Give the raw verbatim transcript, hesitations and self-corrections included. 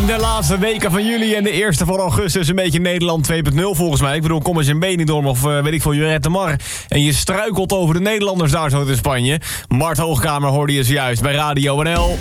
de laatste weken van juli en de eerste van augustus een beetje Nederland twee punt nul volgens mij. Ik bedoel, kom eens in Benidorm of uh, weet ik veel, Lloret de Mar. En je struikelt over de Nederlanders daar zo in Spanje. Mart Hoogkamer hoorde je zojuist bij Radio N L.